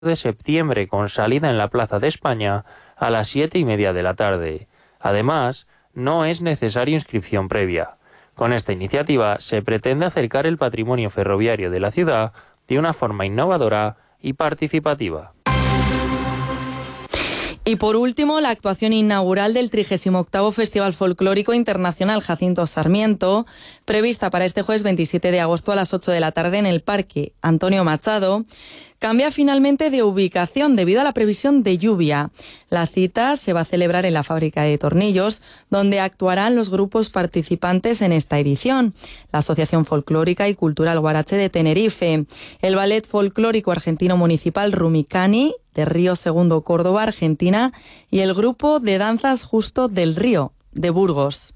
de septiembre con salida en la Plaza de España a las 7:30 de la tarde. Además, no es necesaria inscripción previa. Con esta iniciativa se pretende acercar el patrimonio ferroviario de la ciudad de una forma innovadora y participativa. Y por último, la actuación inaugural del 38º Festival Folclórico Internacional Jacinto Sarmiento, prevista para este jueves 27 de agosto a las 8 de la tarde en el Parque Antonio Machado, cambia finalmente de ubicación debido a la previsión de lluvia. La cita se va a celebrar en la Fábrica de Tornillos, donde actuarán los grupos participantes en esta edición: la Asociación Folclórica y Cultural Guarache de Tenerife, el Ballet Folclórico Argentino Municipal Rumicani, de Río Segundo, Córdoba, Argentina, y el Grupo de Danzas Justo del Río, de Burgos.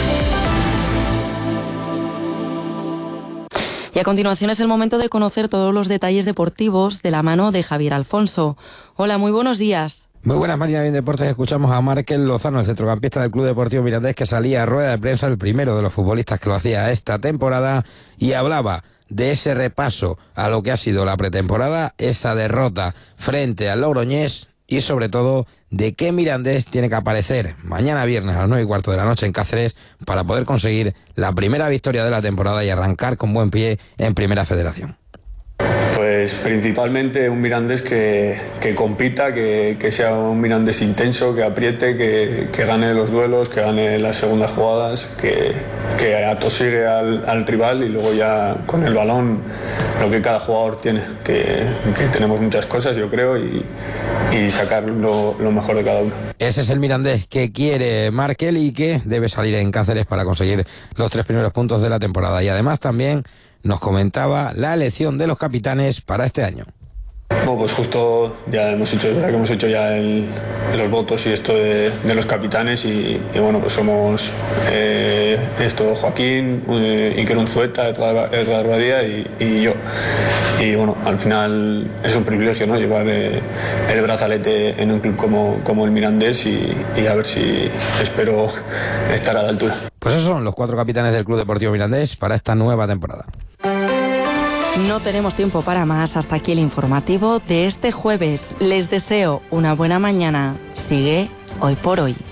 Y a continuación es el momento de conocer todos los detalles deportivos de la mano de Javier Alfonso. Hola, muy buenos días. Muy buenas, Marina, bien deportes. Escuchamos a Márquez Lozano, el centrocampista del Club Deportivo Mirandés, que salía a rueda de prensa, el primero de los futbolistas que lo hacía esta temporada, y hablaba de ese repaso a lo que ha sido la pretemporada, esa derrota frente al Logroñés y sobre todo de qué Mirandés tiene que aparecer mañana viernes a las 9:15 de la noche en Cáceres para poder conseguir la primera victoria de la temporada y arrancar con buen pie en Primera Federación. Pues principalmente un Mirandés que compita, que sea un Mirandés intenso, que apriete, que gane los duelos, que gane las segundas jugadas, que atosigue al rival y luego ya con el balón lo que cada jugador tiene, que tenemos muchas cosas, yo creo, y sacar lo mejor de cada uno. Ese es el Mirandés que quiere Márquez y que debe salir en Cáceres para conseguir los 3 primeros puntos de la temporada. Y además también nos comentaba la elección de los capitanes para este año. Bueno, pues justo ya hemos hecho ya los votos y esto de los capitanes y bueno, pues somos Joaquín, Iker Unzueta, Edgar Badía y yo. Y bueno, al final es un privilegio, ¿no?, llevar el brazalete en un club como el Mirandés y a ver si espero estar a la altura. Pues esos son los 4 capitanes del Club Deportivo Mirandés para esta nueva temporada. No tenemos tiempo para más. Hasta aquí el informativo de este jueves. Les deseo una buena mañana. Sigue Hoy por Hoy.